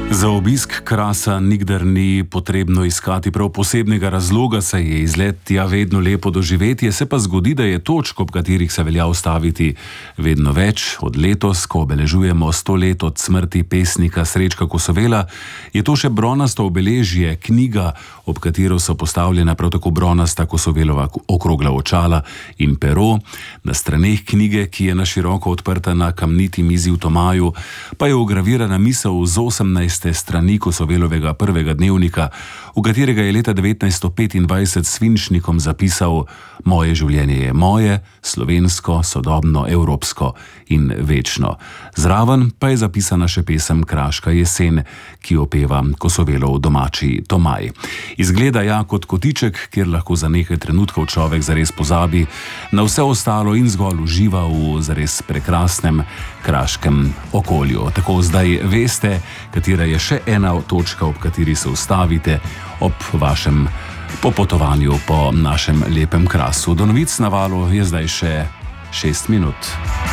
Za obisk Krasa nikdar ni potrebno iskati prav posebnega razloga, saj je izlet tja vedno lepo doživetje, se pa zgodi, da je točk, ob katerih se velja ustaviti, vedno več. Od letos, ko obeležujemo 100 let od smrti pesnika Srečka Kosovela, je to še bronasto obeležje, knjiga, ob katero so postavljena prav tako bronasta Kosovelova okrogla očala in pero. Na straneh knjige, ki je na široko odprta na kamniti mizi v Tomaju, pa je vgravirana misel z 18. strani Kosovelovega prvega dnevnika, v katerega je leta 1925 s svinčnikom zapisal: "Moje življenje je moje, slovensko, sodobno, evropsko in večno." Zraven pa je zapisana še pesem Kraška jesen, ki opeva Kosovelov domači Tomaj. Izgleda ja kot kotiček, kjer lahko za nekaj trenutkov človek zares pozabi na vse ostalo in zgolj uživa v zares prekrasnem kraškem okolju. Tako zdaj veste, katera je še ena točka, ob kateri se ustavite ob vašem popotovanju po našem lepem Krasu. Do novic na Valu je zdaj še 6 minut.